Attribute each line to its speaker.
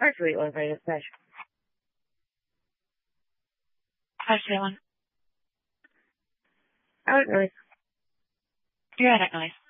Speaker 1: Partially elevated fish.
Speaker 2: How's it feeling?
Speaker 1: I don't know.
Speaker 2: Yeah, I don't know.